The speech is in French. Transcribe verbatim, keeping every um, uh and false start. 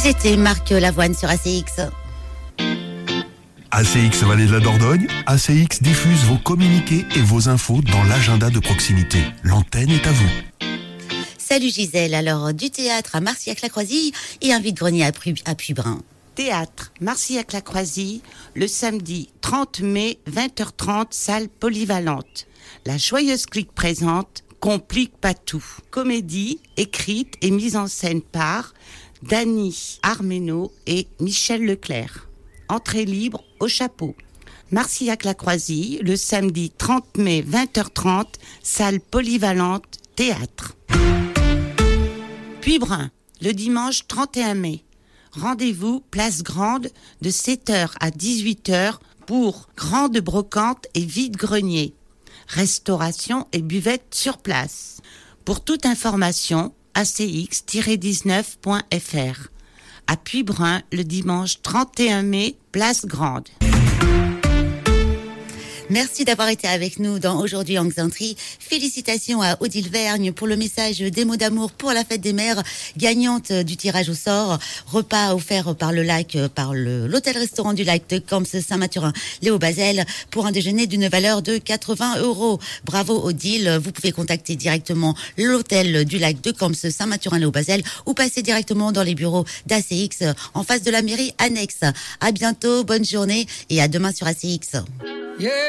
C'était Marc Lavoine sur A C X. A C X Vallée de la Dordogne, A C X diffuse vos communiqués et vos infos dans l'agenda de proximité. L'antenne est à vous. Salut Gisèle, alors du théâtre à Marcillac-la-Croisille et un vide-grenier à, Pu- à Pubrin. Théâtre Marcillac-la-Croisille, le samedi trente mai, vingt heures trente, salle polyvalente. La Joyeuse Clique présente Complique pas tout. Comédie écrite et mise en scène par Dany Armenaud et Michel Leclerc. Entrée libre au chapeau. Marcillac-la-Croisille, le samedi trente mai, vingt heures trente, salle polyvalente, théâtre. Pubrin, le dimanche trente et un mai. Rendez-vous place Grande de sept heures à dix-huit heures pour grande brocante et vide-grenier. Restauration et buvette sur place. Pour toute information, a c x dix-neuf point f r. À Pubrin, le dimanche trente et un mai, place Grande. Merci d'avoir été avec nous dans Aujourd'hui en Xantrie. Félicitations à Odile Vergne pour le message des mots d'amour pour la fête des mères, gagnante du tirage au sort. Repas offert par le lac, par le, l'hôtel-restaurant du lac de Camps Saint-Mathurin, Léo Bazel, pour un déjeuner d'une valeur de quatre-vingts euros. Bravo Odile. Vous pouvez contacter directement l'hôtel du lac de Camps Saint-Mathurin, Léo Bazel, ou passer directement dans les bureaux d'A C X en face de la mairie annexe. À bientôt, bonne journée et à demain sur A C X. Yeah.